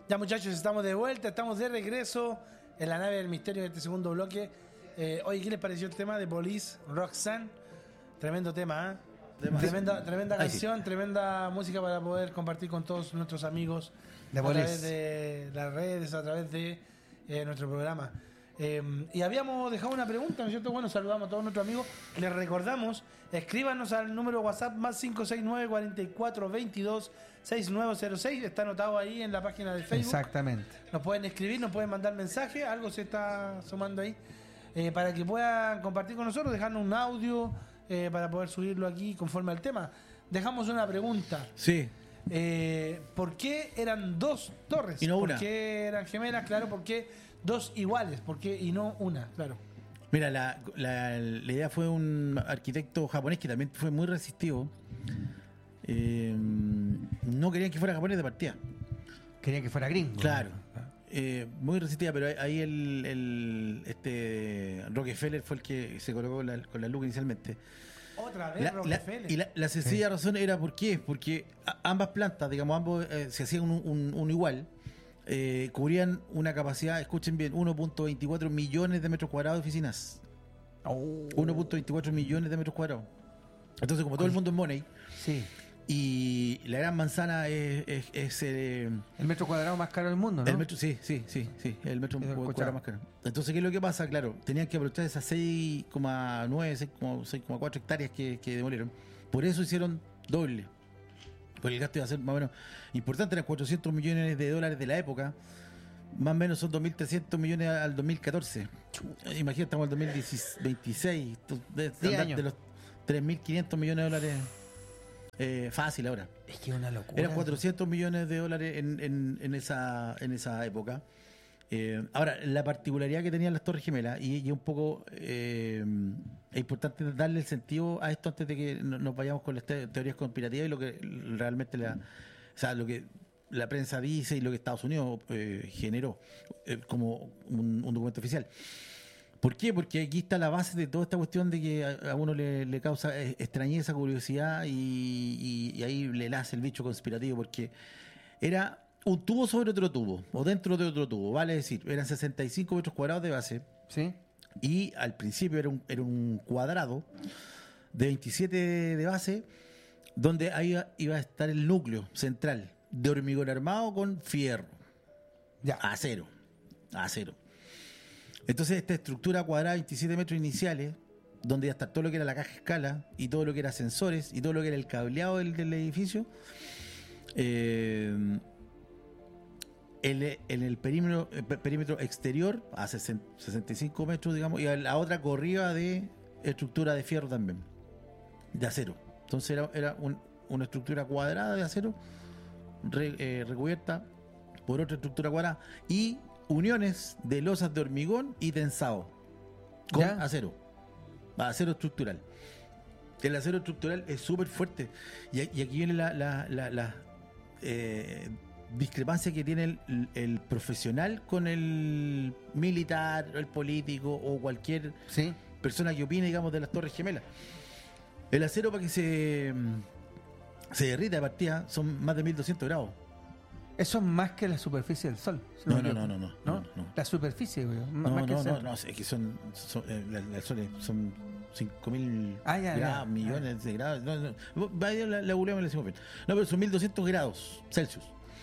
Ya, muchachos, estamos de vuelta, estamos de regreso en la nave del misterio de este segundo bloque. Oye, ¿qué les pareció el tema de Police, Roxanne? Tremendo tema, ¿eh? Tremenda canción, tremenda música para poder compartir con todos nuestros amigos de a través de las redes, a través de nuestro programa. Y habíamos dejado una pregunta, ¿no es cierto? Bueno, saludamos a todos nuestros amigos. Les recordamos, escríbanos al número WhatsApp más 569-4422-6906. Está anotado ahí en la página de Facebook. Exactamente. Nos pueden escribir, nos pueden mandar mensajes, algo se está sumando ahí, para que puedan compartir con nosotros, dejarnos un audio para poder subirlo aquí conforme al tema. Dejamos una pregunta. Sí. ¿Por qué eran dos torres? Y no una. ¿Por qué eran gemelas? Claro, ¿por qué dos iguales? ¿Por qué y no una? Claro. Mira, la idea fue un arquitecto japonés que también fue muy resistivo. No querían que fuera japonés de partida. Querían que fuera gringo. Claro. Muy resistida, pero ahí este Rockefeller fue el que se colocó con la luz inicialmente. Otra vez Rockefeller. Y la sencilla razón era ¿por qué? Porque ambas plantas, digamos, ambos se hacían un igual. Cubrían una capacidad, escuchen bien, 1.24 millones de metros cuadrados de oficinas. 1.24 millones de metros cuadrados. Entonces, como todo el mundo es money, sí. Y la Gran Manzana es el metro cuadrado más caro del mundo, ¿no? El metro, sí, el metro cuadrado más caro. Entonces, ¿qué es lo que pasa? Claro, tenían que aprovechar esas 6,9, 6,4 hectáreas que demolieron. Por eso hicieron doble. Pues el gasto iba a ser más o menos importante, eran 400 millones de dólares de la época, más o menos son 2.300 millones al 2014. Imagínate, estamos en el 2026, de los 3.500 millones de dólares fácil ahora. Es que es una locura. Eran 400 millones de dólares en esa época. Ahora, la particularidad que tenían las Torres Gemelas, y un poco es importante darle el sentido a esto antes de que nos vayamos con las teorías conspirativas y lo que realmente lo que la prensa dice y lo que Estados Unidos generó como un documento oficial. ¿Por qué? Porque aquí está la base de toda esta cuestión de que a uno le causa extrañeza, curiosidad y ahí le nace el bicho conspirativo, porque era un tubo sobre otro tubo, o dentro de otro tubo, vale decir, eran 65 metros cuadrados de base. Sí. Y al principio era un cuadrado de 27 de base, donde ahí iba a estar el núcleo central de hormigón armado con fierro. Ya. Acero. Entonces esta estructura cuadrada de 27 metros iniciales, donde iba a estar todo lo que era la caja escala y todo lo que era sensores y todo lo que era el cableado del edificio, en el perímetro exterior a 65 metros, digamos, y a la otra corrida de estructura de fierro también, de acero. Entonces era una estructura cuadrada de acero recubierta por otra estructura cuadrada y uniones de losas de hormigón y tensado con acero estructural. El acero estructural es súper fuerte y aquí viene la discrepancia que tiene el profesional con el militar, el político o cualquier persona que opine, digamos, de las Torres Gemelas. El acero, para que se derrita de partida, son más de 1200 grados. Eso es más que la superficie del Sol. No. La superficie, güey. No, es que son 5.000 grados, millones de grados. Vaya la googleamos y le decimos bien. No, pero son 1200 grados Celsius.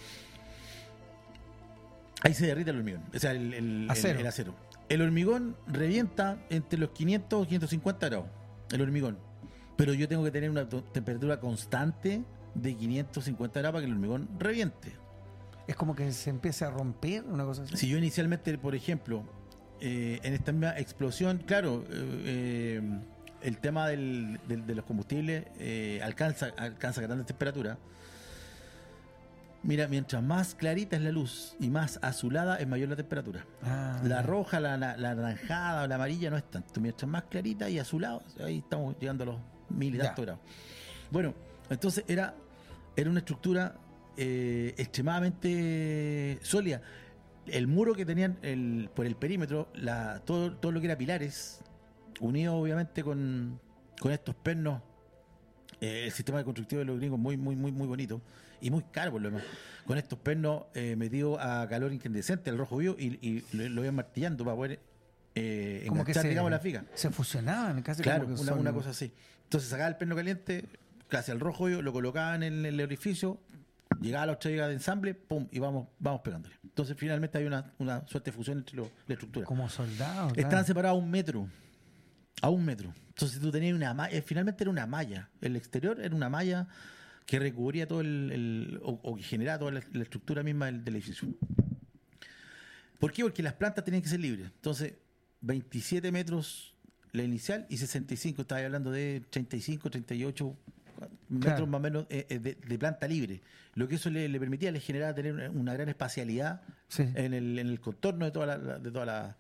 Ahí se derrite el hormigón, o sea, el acero. El hormigón revienta entre los 500 y 550 grados, el hormigón. Pero yo tengo que tener una temperatura constante de 550 grados para que el hormigón reviente. Es como que se empiece a romper, una cosa así. Si yo inicialmente, por ejemplo, en esta misma explosión, claro, el tema de los combustibles alcanza grandes temperaturas. Mira, mientras más clarita es la luz y más azulada es mayor la temperatura. La roja, la anaranjada o la amarilla no es tanto. Mientras más clarita y azulado, ahí estamos llegando a los 1000 y tantos grados. Bueno, entonces era una estructura extremadamente sólida. El muro que tenían por el perímetro, todo lo que era pilares, unido obviamente con estos pernos, el sistema de constructivo de los gringos muy bonito. y muy caro por lo demás. Con estos pernos metidos a calor incandescente, al rojo vivo, y lo iban martillando para poder como que enganchar, digamos, la figa. se fusionaban casi Claro, como que una cosa así. Entonces sacaba el perno caliente, casi al rojo vivo, lo colocaban en el orificio, llegaba a la otra viga de ensamble, pum, y vamos pegándole. Entonces finalmente hay una suerte de fusión entre la estructura. como soldados. Estaban separados a un metro. Entonces tú tenías una malla, finalmente era una malla. El exterior era una malla que recubría todo o que generaba toda la estructura misma del edificio. ¿Por qué? Porque las plantas tenían que ser libres. Entonces, 27 metros la inicial y 65, estaba hablando de 35, 38 metros más o menos de planta libre. Lo que eso le permitía, le generaba tener una gran espacialidad en el contorno de toda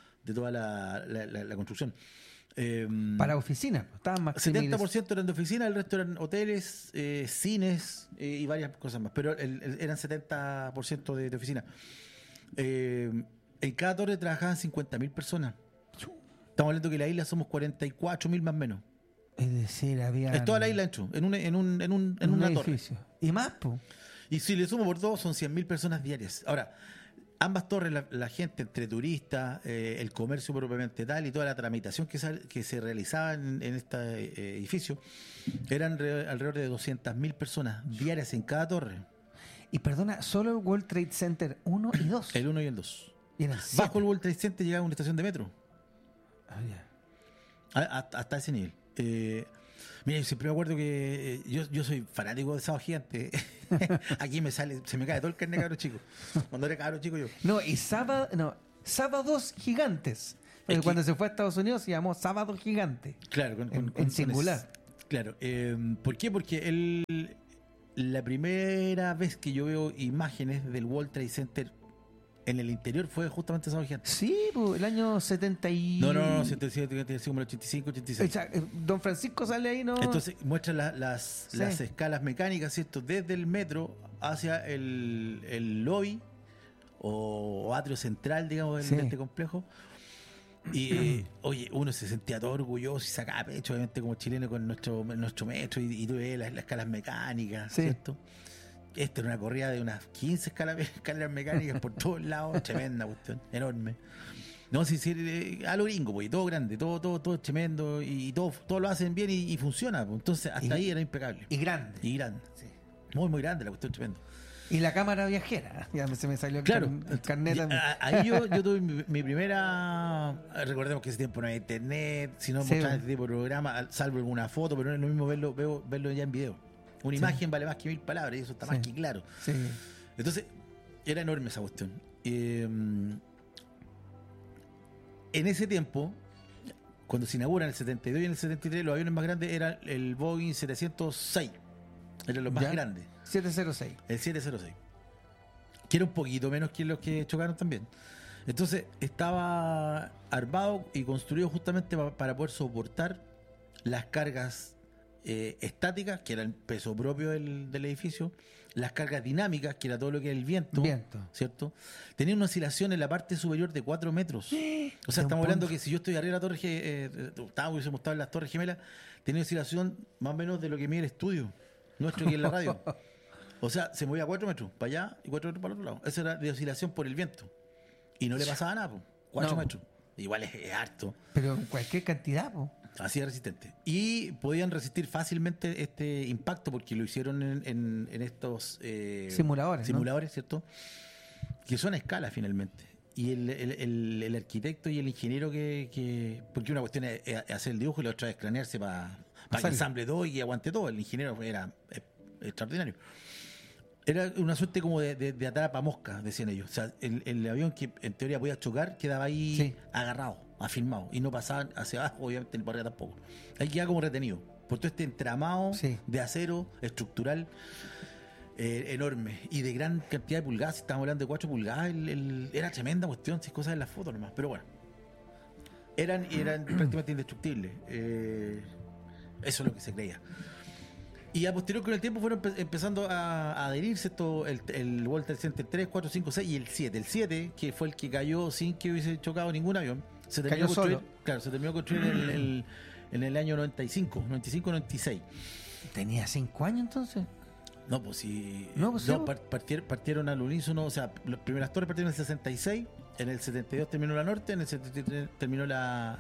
la construcción. Para oficinas, estaban más 70% eran de oficinas, el resto eran hoteles, cines y varias cosas más, pero eran 70% de oficinas. En cada torre trabajaban 50.000 personas. Estamos hablando que en la isla somos 44.000 más o menos. Es decir, había... Es toda la isla hecho, en una edificio. torre. Y más, pues. Y si le sumo por dos, son 100.000 personas diarias. Ahora, ambas torres, la gente, entre turistas, el comercio propiamente tal y toda la tramitación que se realizaba en este edificio, eran alrededor de 200.000 personas diarias en cada torre. Y perdona, solo el World Trade Center 1 y 2. El 1 y el 2. Y eran Bajo el World Trade Center llegaba una estación de metro. ya. Hasta ese nivel. Mira, siempre me acuerdo que yo soy fanático de Sábado Gigante. Aquí se me cae todo el carnet, cabro chico. Cuando era cabro chico yo. No, y Sábados Gigantes. Porque cuando se fue a Estados Unidos se llamó Sábado Gigante. Claro, en singular. Claro. ¿Por qué? Porque la primera vez que yo veo imágenes del World Trade Center en el interior fue justamente Sábado Gigante. Sí, pues, el año 70 y... No, 77, como el 85, 86. Don Francisco sale ahí, ¿no? Entonces muestra las escalas mecánicas, ¿cierto? Desde el metro hacia el lobby o atrio central, digamos, de este complejo. Y oye, uno se sentía todo orgulloso y sacaba pecho, obviamente, como chileno con nuestro metro, y tú ves las escalas mecánicas, ¿cierto? Esta era una corrida de unas 15 escaleras mecánicas por todos lados, tremenda cuestión, enorme. No, sí, a lo gringo, pues, todo grande, todo tremendo, y todo lo hacen bien y funciona, pues. Entonces, hasta ahí era impecable. Y grande. Sí. Muy, muy grande la cuestión, tremendo. Y la cámara viajera, ya se me salió el carnet también. Ahí yo tuve mi primera. Recordemos que ese tiempo no había internet, si no mostraban este tipo de programa, salvo alguna foto, pero no es lo mismo verlo ya en video. Una imagen vale más que 1000 palabras, y eso está más que claro. Sí. Entonces, era enorme esa cuestión. En ese tiempo, cuando se inaugura en el 72 y en el 73, los aviones más grandes eran el Boeing 706. Eran los más grandes. 706. El 706. Que era un poquito menos que los que chocaron también. Entonces, estaba armado y construido justamente para poder soportar las cargas estáticas, que era el peso propio del edificio, las cargas dinámicas, que era todo lo que era el viento, ¿cierto? Tenía una oscilación en la parte superior de 4 metros. O sea, estamos hablando que si yo estoy arriba de la torre, hubiésemos estado en las Torres Gemelas, tenía oscilación más o menos de lo que mide el estudio nuestro aquí en la radio. O sea, se movía 4 metros para allá y 4 metros para el otro lado. Eso era de oscilación por el viento. Y no le pasaba nada, 4 metros. Igual es harto. Pero cualquier cantidad, Así de resistente. Y podían resistir fácilmente este impacto porque lo hicieron en estos simuladores, ¿cierto? Que son a escala finalmente. Y el arquitecto y el ingeniero porque una cuestión es hacer el dibujo y la otra es cranearse para que ensamble todo y aguante todo. El ingeniero era extraordinario. Era una suerte como de atar a mosca, decían ellos. O sea, el avión que en teoría podía chocar quedaba ahí agarrado, afirmado, y no pasaban hacia abajo, obviamente ni para arriba tampoco. Ahí quedaba como retenido por todo este entramado de acero estructural enorme y de gran cantidad de pulgadas. Estábamos hablando de 4 pulgadas, era tremenda cuestión, si cosas en las fotos nomás, pero bueno, eran prácticamente indestructibles. Eso es lo que se creía. Y a posterior con el tiempo fueron empezando a adherirse el World Trade Center 3, 4, 5, 6 y el 7. El 7, que fue el que cayó sin que hubiese chocado ningún avión, se terminó de construir. Claro, se terminó de construir en el año 95, 96. ¿Tenía 5 años entonces? No, pues sí. No, pues sí, pues. Partieron al unísono, o sea, las primeras torres partieron en el 66, en el 72 terminó la norte, en el 73 terminó la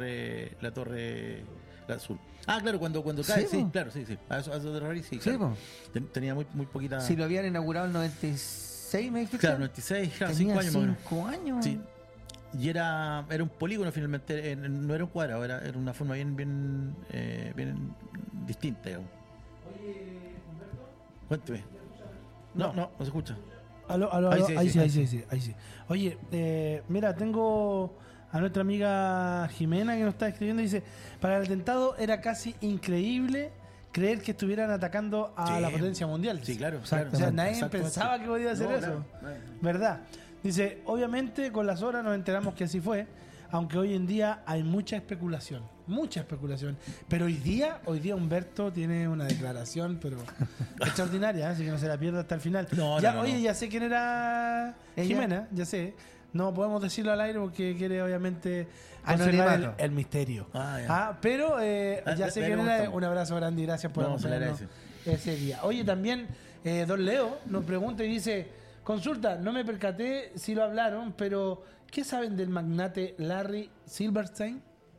torre la sur. Ah, claro, cuando cae, sí, pues. claro, sí. A eso te referís, sí, Sí, claro. pues. Tenía muy poquita. Si lo habían inaugurado en el 96, me dijiste. Claro, 96, claro, Tenía 5 años más o menos. 5 años. Sí. Y era un polígono finalmente, no era un cuadrado, era una forma bien distinta, digamos. Oye, Humberto. Cuénteme. No se escucha. Aló, ahí sí. Oye, mira, tengo a nuestra amiga Jimena que nos está escribiendo. Dice, para el atentado era casi increíble creer que estuvieran atacando a la potencia mundial. Sí, claro. O sea, nadie pensaba que podía hacer eso. Claro. ¿Verdad? Dice, obviamente con las horas nos enteramos que así fue, aunque hoy en día hay mucha especulación. Pero hoy día Humberto tiene una declaración, pero extraordinaria, así que no se la pierda hasta el final. Ya sé quién era Jimena, ya sé. No podemos decirlo al aire porque quiere obviamente conservar el misterio. Pero ya sé quién era. Un abrazo grande y gracias por acompañarnos ese día. Oye, también Don Leo nos pregunta y dice... Consulta, no me percaté si lo hablaron, pero ¿qué saben del magnate Larry Silverstein?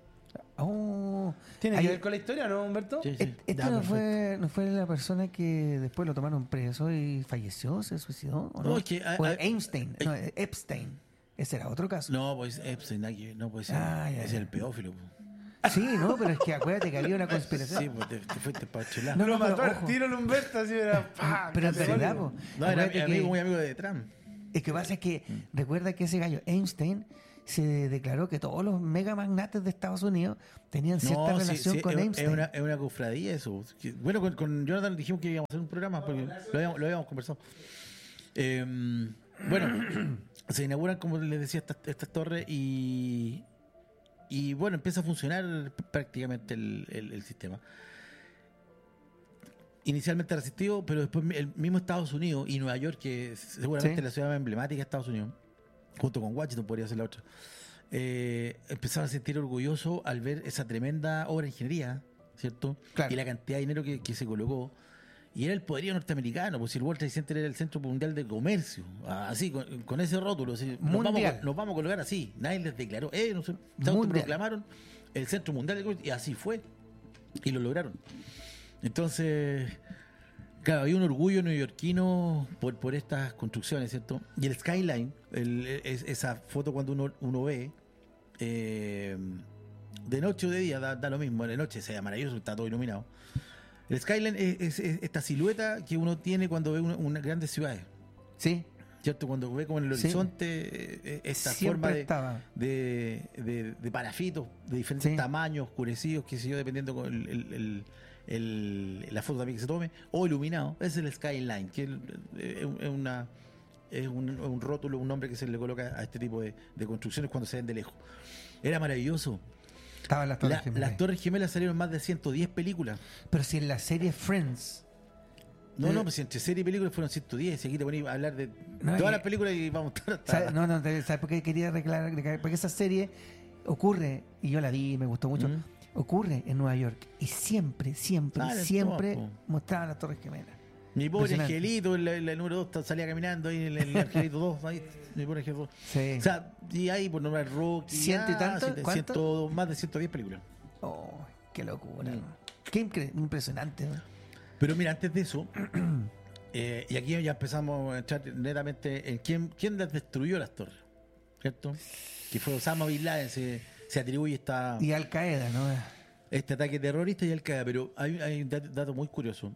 ¿Tiene que ver con la historia, no, Humberto? Sí. ¿Este no fue la persona que después lo tomaron preso y falleció, se suicidó? ¿O no? Fue Einstein, Epstein. Ese era otro caso. No, pues Epstein, no puede ser. Es el pedófilo. Sí, no, pero es que acuérdate que había una conspiración. Sí, pues te fuiste para chelar. No lo mató al tiro el Humberto, así era. Pero en verdad, po. No, era muy amigo de Trump. Es que pasa es que recuerda que ese gallo Einstein se declaró que todos los mega magnates de Estados Unidos tenían cierta relación con Einstein. Es una cofradía eso. Bueno, con Jonathan dijimos que íbamos a hacer un programa porque lo habíamos conversado. Bueno, se inauguran, como les decía, estas torres y bueno, empieza a funcionar prácticamente el sistema. Inicialmente resistido, pero después el mismo Estados Unidos y Nueva York, que seguramente es la ciudad más emblemática de Estados Unidos, junto con Washington podría ser la otra, empezaron a sentir orgulloso al ver esa tremenda obra de ingeniería, ¿cierto? Claro. Y la cantidad de dinero que se colocó. Y era el poderío norteamericano, pues si el World Trade Center era el Centro Mundial de Comercio, así, con ese rótulo, así, nos vamos a colocar así, nadie les declaró, se autoproclamaron el Centro Mundial de Comercio, y así fue, y lo lograron. Entonces, claro, hay un orgullo neoyorquino por estas construcciones, ¿cierto? Y el skyline, esa foto cuando uno ve, de noche o de día, da lo mismo, de noche se ve maravilloso, está todo iluminado. El skyline es esta silueta que uno tiene cuando ve unas grandes ciudades. Sí. ¿Cierto? Cuando ve como en el horizonte esta siempre forma de parafitos de diferentes tamaños, oscurecidos, qué sé yo, dependiendo con la foto también que se tome, o iluminado. Ese es el skyline, que es un rótulo, un nombre que se le coloca a este tipo de construcciones cuando se ven de lejos. Era maravilloso. Estaban las Torres Gemelas. Las Torres Gemelas salieron más de 110 películas. Pero si en la serie Friends... No, pues si entre serie y películas fueron 110. Y aquí te poní a hablar de todas las películas y vamos a estar hasta... ¿Sabes por qué quería reclarar? Porque esa serie ocurre, y yo la vi y me gustó mucho, ocurre en Nueva York. Y siempre mostraban las Torres Gemelas. Mi pobre Angelito, el número 2 salía caminando ahí en el Angelito 2, ahí, mi pobre Angelito 2. Sí. O sea, y ahí por nombrar Rocky, ¿ciento y tanto? Más de 110 películas. Oh, qué locura. Qué impresionante, ¿no? Pero mira, antes de eso, y aquí ya empezamos a entrar netamente en quién las destruyó las torres, ¿cierto? Que fue Osama Bin Laden, se atribuye esta... Y Al Qaeda, ¿no? Este ataque terrorista y Al Qaeda, pero hay un dato muy curioso.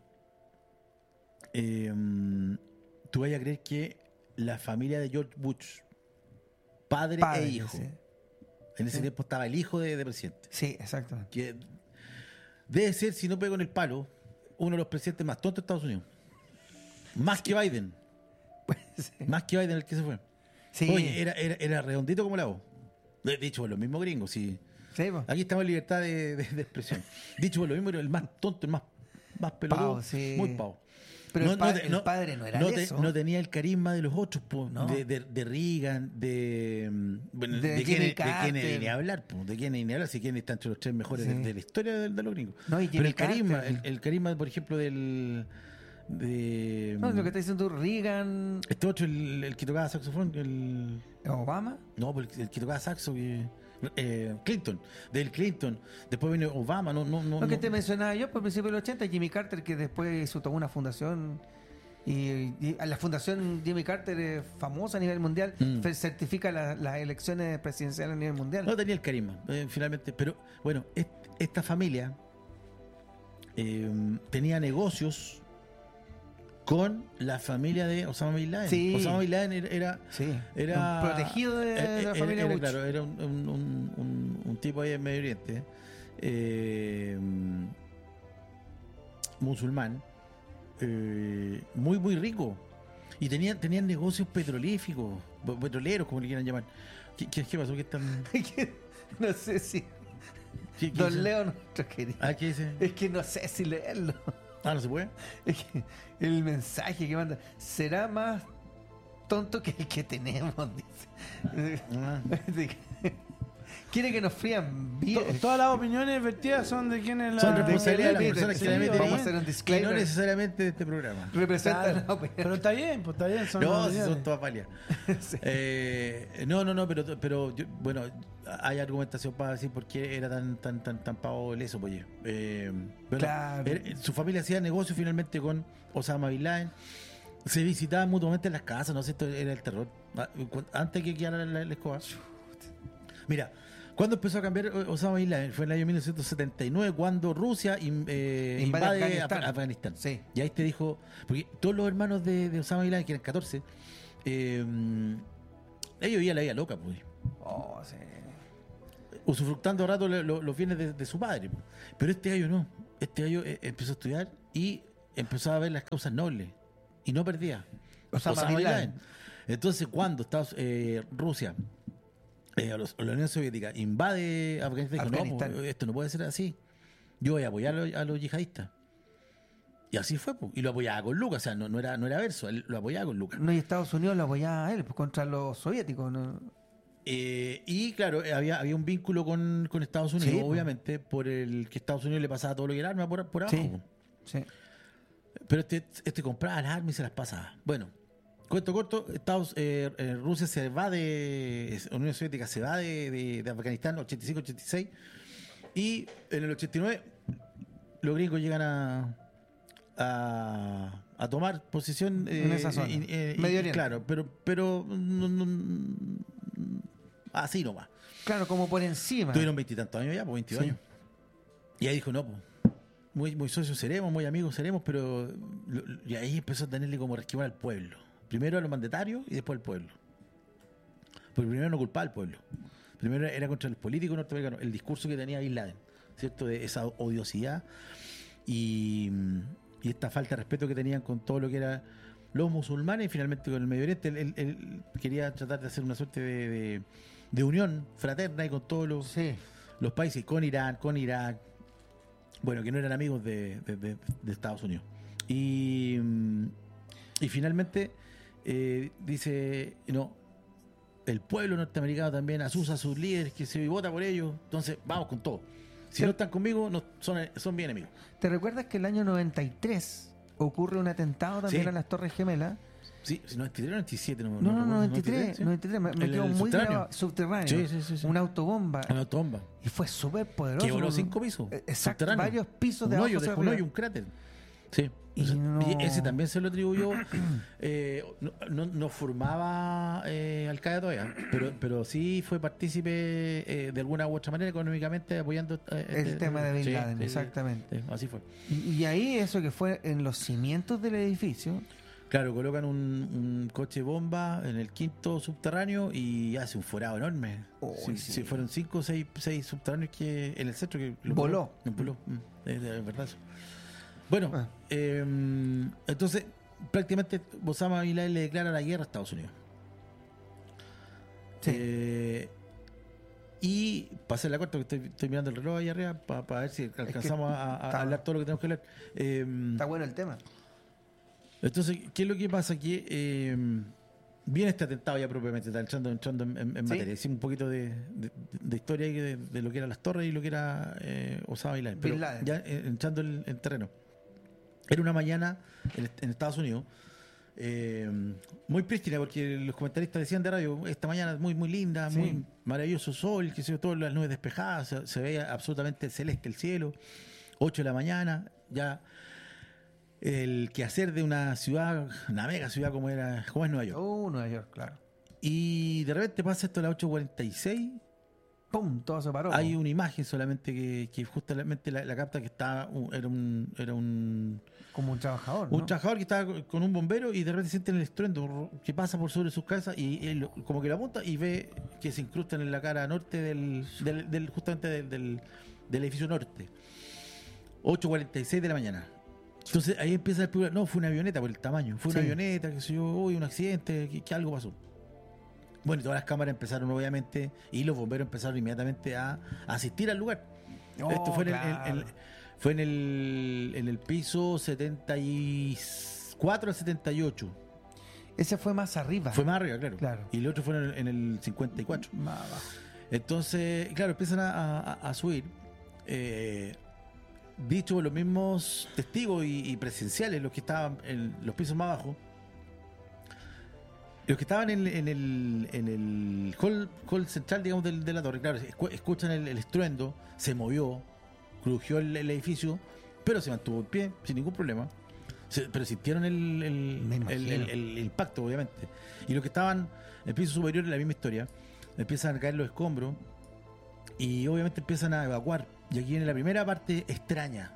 Tú vayas a creer que la familia de George Bush, padre e hijo, en ese tiempo estaba el hijo de presidente. Sí, exacto. Que debe ser, si no pego en el palo, uno de los presidentes más tontos de Estados Unidos. Más que Biden. Más que Biden el que se fue. Sí. Oye, era redondito como la voz. Dicho por los mismos gringos, sí. Aquí estamos en libertad de expresión. Dicho por lo mismo, era el más tonto, el más peludo. Muy pavo. Pero el padre no era eso. No tenía el carisma de los otros, de Reagan, de Kennedy ni hablar, de Kennedy ni hablar, si Kennedy está entre los tres mejores de la historia de los gringos. No, pero el carisma, por ejemplo, del No, lo que está diciendo tú, Reagan. Este otro, el que tocaba saxofón, ¿Obama? No, pues el que tocaba saxo, Clinton, del Clinton. Después viene Obama, Lo que te mencionaba yo por principio del 80, Jimmy Carter, que después hizo toda una fundación. Y la fundación Jimmy Carter es famosa a nivel mundial, certifica las elecciones presidenciales a nivel mundial. No tenía el carisma, finalmente. Pero bueno, esta familia tenía negocios con la familia de Osama Bin Laden. Sí. Osama Bin Laden era un protegido de la familia Bush. Claro, era un tipo ahí en Medio Oriente, musulmán, muy rico, y tenían negocios petrolíficos, petroleros, como le quieran llamar. ¿Qué pasó? ¿Qué están? No sé si ¿Qué Don dice? Leo, nuestro querido. ¿Qué dice? Es que no sé si leerlo. ¿No se puede? Es que el mensaje que manda será más tonto que el que tenemos, dice. Quiere que nos frían bien. Todas las opiniones vertidas son de quienes la... Son responsabilidad de las Sí, personas que sí, la meten vamos ahí, a hacer un y disclaimer. no necesariamente de este programa. Representan Claro. la opinión. Pero está bien, pues está bien. Son No, si opiniones. son todas palias. Sí. No, pero bueno, hay argumentación para decir por qué era tan pavo el eso, pues. Bueno, Claro. su familia hacía negocio finalmente con Osama Bin Laden. Se visitaban mutuamente en las casas, no sé, esto era el terror. Antes que quedara la escoba. Mira, ¿cuándo empezó a cambiar Osama Bin Laden? Fue en el año 1979, cuando Rusia invade Afganistán. Sí. Y ahí te dijo, porque todos los hermanos de Osama Bin Laden, que eran 14, ellos vivían la vida loca, pues. Oh, sí. Usufructando a rato los bienes de su padre. Pues. Pero este gallo no. Este gallo empezó a estudiar y empezó a ver las causas nobles. Y no perdía. Osama Bin Laden. Entonces, cuando Rusia, la Unión Soviética, invade Afganistán, dijo, no, pues, esto no puede ser así. Yo voy a apoyar a los yihadistas. Y así fue, pues. Y lo apoyaba con Lucas, o sea, no era verso, él lo apoyaba con Lucas. No, y Estados Unidos lo apoyaba a él, pues, contra los soviéticos, ¿no? Y claro, había un vínculo con Estados Unidos, Sí, obviamente, por el que Estados Unidos le pasaba todo lo que era arma por abajo. Sí. Pues. Sí. Pero este compraba las armas y se las pasaba. Bueno, cuento corto, Rusia se va Unión Soviética se va de Afganistán, 85-86, y en el 89 los gringos llegan a tomar posición en esa zona, Medio Oriente. Claro, pero así nomás. Claro, como por encima. Tuvieron 20 y tantos años ya, pues 22 Sí. años. Y ahí dijo, no, pues, muy socios seremos, muy amigos seremos, pero y ahí empezó a tenerle como resquivar al pueblo. Primero a los mandatarios y después al pueblo. Porque primero no culpaba al pueblo. Primero era contra los políticos norteamericanos, el discurso que tenía Bin Laden, ¿cierto? De esa odiosidad y esta falta de respeto que tenían con todo lo que era los musulmanes y finalmente con el Medio Oriente. Él quería tratar de hacer una suerte de unión fraterna y con todos los países, con Irán, con Irak, bueno, que no eran amigos de Estados Unidos. Y finalmente dice, no, el pueblo norteamericano también asusa a sus líderes, que se vota por ellos, entonces vamos con todo. Si no están conmigo, son bien enemigos. ¿Te recuerdas que el año 93 ocurre un atentado también Sí. a las Torres Gemelas? Sí, 93 o 97, No, recuerdo. 93, ¿sí? 93, me ¿El quedo muy subterráneo? grabado. Subterráneo. Sí. Una autobomba. Una autobomba. Y fue súper poderoso. Que voló 5 pisos. Exacto, subterráneo. varios pisos de un abajo hoyo, hacia dejó un arriba. hoyo, un cráter. Sí. Y no- Y ese también se lo atribuyó. No formaba Al Qaeda todavía, pero sí fue partícipe de alguna u otra manera económicamente apoyando El tema de Bin sí, Laden, sí, exactamente. sí, así fue. Y ahí eso que fue en los cimientos del edificio. Claro, colocan un coche bomba en el quinto subterráneo y hace un forado enorme. Oh, Sí, sí. sí, fueron 5 o 6 subterráneos que en el centro que lo Voló. voló. Es verdad eso. Bueno, Ah. entonces prácticamente Osama Bin Laden le declara la guerra a Estados Unidos. Sí. Y pasé la corta, que estoy mirando el reloj ahí arriba para ver si alcanzamos a hablar todo lo que tenemos que hablar. Está bueno el tema. Entonces, ¿qué es lo que pasa? Que viene este atentado ya propiamente, está entrando en Sí. materia. Hicimos un poquito de historia ahí de lo que eran las torres y lo que era Osama Bin Laden. Pero Bin Laden. ya entrando en terreno. Era una mañana en Estados Unidos, muy prístina, porque los comentaristas decían de radio, esta mañana es muy, muy linda, Sí. muy maravilloso sol, que se ve todas las nubes despejadas, se veía absolutamente celeste el cielo, 8 de la mañana, ya el quehacer de una ciudad, una mega ciudad como es Nueva York. Nueva York, claro. Y de repente pasa esto a las 8:46. ¡Pum! Todo se paró. Hay una imagen solamente que justamente la capta, que era un Como un trabajador, un ¿no? trabajador que estaba con un bombero y de repente sienten el estruendo que pasa por sobre sus cabezas y él como que lo apunta y ve que se incrustan en la cara norte justamente del edificio norte. 8:46 de la mañana. Entonces ahí empieza el problema. No, fue una avioneta por el tamaño. Fue una Sí. avioneta, que sé yo, un accidente, que algo pasó. Bueno, y todas las cámaras empezaron obviamente y los bomberos empezaron inmediatamente a asistir al lugar. Oh, Esto fue claro. fue en el piso 74 al 78. Ese fue más arriba. Fue más arriba, claro. Claro. Y el otro fue en el 54. Más abajo. Entonces, claro, empiezan a subir. Dicho por los mismos testigos y presenciales, los que estaban en los pisos más bajos, los que estaban en el hall central, digamos, de la torre, claro, escuchan el estruendo, se movió, crujió el edificio, pero se mantuvo en pie, sin ningún problema. Pero sintieron Me imagino. el impacto, obviamente. Y los que estaban en el piso superior, en la misma historia, empiezan a caer los escombros y obviamente empiezan a evacuar. Y aquí viene la primera parte extraña.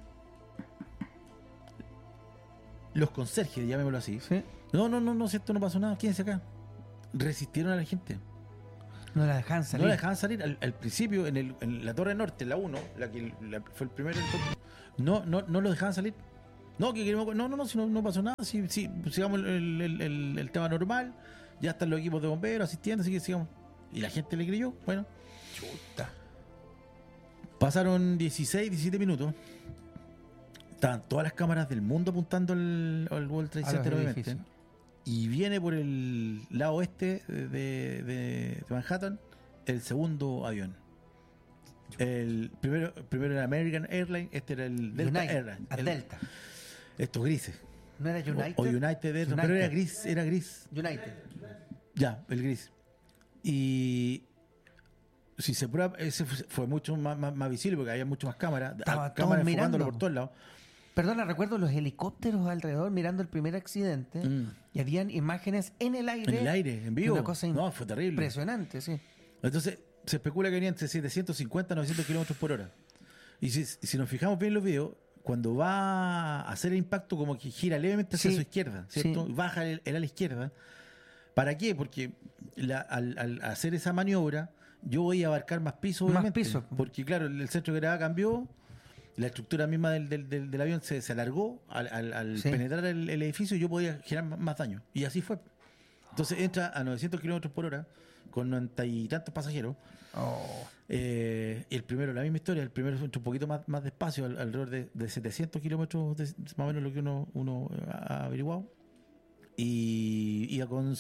Los conserjes, llamémoslo así. ¿Sí? No, si esto no pasó nada, quédense acá. Resistieron a la gente. No la dejan salir. No la dejaban salir. Al principio, en la Torre Norte, la 1, fue el primero, no lo dejaban salir. No, si no pasó nada, si sigamos el tema normal, ya están los equipos de bomberos asistiendo, así que sigamos. Y la gente le creyó, bueno. Chuta. Pasaron 17 minutos. Estaban todas las cámaras del mundo apuntando al World Trade A los Center, obviamente. edificios. Y viene por el lado oeste de Manhattan el segundo avión. El primero era American Airlines, este era el Delta United, Airlines. Delta. Estos grises. ¿No era United? O United Airlines, pero era gris. United. Ya, el gris. Y si se prueba, ese fue mucho más visible porque había mucho más cámaras. Estaba Cámaras todos enfocándolo mirando. por todos lados. Perdona, recuerdo los helicópteros alrededor mirando el primer accidente y habían imágenes en el aire. En el aire, en vivo. Una cosa No, fue terrible. impresionante, sí. Entonces, se especula que venía entre 750 y 900 kilómetros por hora. Y si nos fijamos bien en los videos, cuando va a hacer el impacto, como que gira levemente hacia Sí, su izquierda, ¿cierto? sí. Baja el ala izquierda. ¿Para qué? Porque al hacer esa maniobra, yo voy a abarcar más piso, Más obviamente. piso. Porque, claro, el centro de gravedad cambió, la estructura misma del avión se alargó al Sí. penetrar el edificio, yo podía generar más daño. Y así fue. Entonces entra a 900 kilómetros por hora, con 90 y tantos pasajeros. Oh. Y el primero, la misma historia, el primero entra un poquito más despacio, alrededor de 700 kilómetros, más o menos lo que uno ha averiguado. Y iba con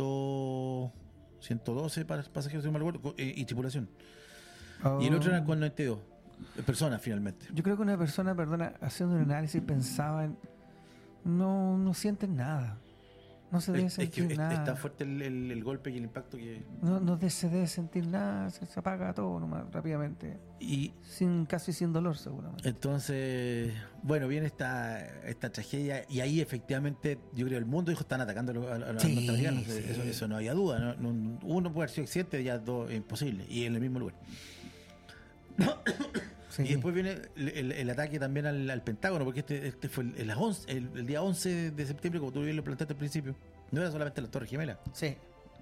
112 pasajeros, si no me recuerdo, y tripulación. Y el otro era con 92 personas, finalmente. Yo creo que una persona, perdona, haciendo un análisis pensaba en... No sienten nada. No se debe Es que sentir es nada. tan fuerte el golpe y el impacto que... No se debe sentir nada. Se apaga todo nomás rápidamente. Y Casi sin dolor, seguramente. entonces, bueno, viene esta tragedia y ahí efectivamente, yo creo, el mundo dijo, están atacando a los Sí, norteamericanos. sí. Eso no había duda. Uno puede haber sido accidente, ya dos es imposible. Y en el mismo lugar. Sí. Y después viene el ataque también al Pentágono, porque este fue el día 11 de septiembre, como tú bien lo planteaste al principio. No era solamente la Torre Gemela. Sí.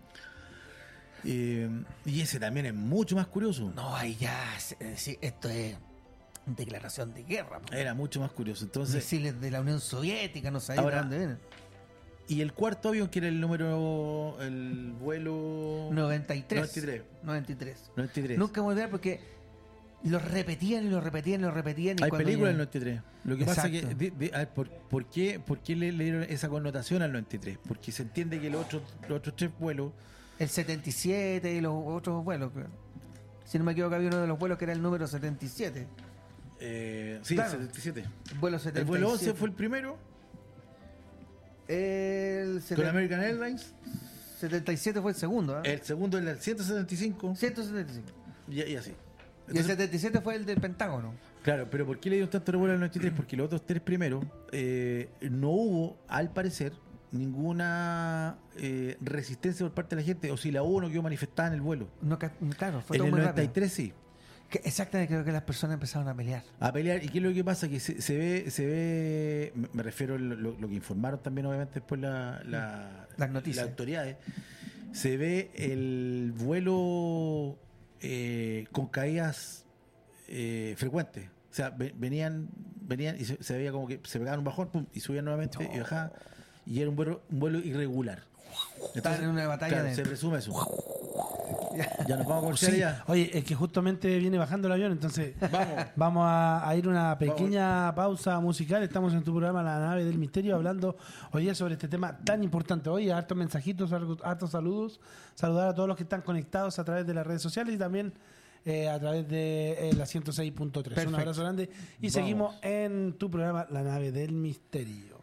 Y ese también es mucho más curioso. No, ahí ya... sí, esto es declaración de guerra. po. Era mucho más curioso. Entonces, Misiles de la Unión Soviética, no sabía Ahora, de dónde vienen. y el cuarto avión, que era el vuelo 93. 93. Nunca me voy a olvidar porque lo repetían y lo repetían y lo repetían. Y Hay cuando películas ya- del 93. Lo que pasa es Exacto. que, a ver, ¿por qué le dieron esa connotación al 93? Porque se entiende que los otros tres vuelos, El 77 y los otros vuelos. Si no me equivoco, había uno de los vuelos que era el número 77. Sí, Claro. 77. Vuelo 77. El vuelo 11 fue el primero, El con American Airlines. 77 fue el segundo, ¿eh? El segundo era el 175 175. y así. Y el Entonces, 77 fue el del Pentágono. claro, pero ¿por qué le dio tanto revuelo al 93? Porque los otros tres primeros no hubo, al parecer, ninguna resistencia por parte de la gente, o si la hubo no quedó manifestada en el vuelo. No, claro, fue En todo el muy 93 sí. rápido. Exactamente, creo que las personas empezaron a pelear. A pelear. ¿Y qué es lo que pasa? Que se ve, me refiero a lo que informaron también obviamente después Las noticias. las autoridades, se ve el vuelo con caídas frecuentes. O sea, venían y se veía como que se pegaban un bajón, pum, y subían nuevamente y bajaban. Y era un vuelo irregular. Estaban en una batalla claro, de... se presume eso. Ya nos vamos a conocer Sí. ya. Oye, es que justamente viene bajando el avión, entonces vamos a ir a una pequeña pausa musical. Estamos en tu programa La Nave del Misterio hablando hoy día sobre este tema tan importante. Oye, hartos mensajitos, hartos saludos. Saludar a todos los que están conectados a través de las redes sociales y también a través de la 106.3. Un abrazo grande y seguimos en tu programa La Nave del Misterio.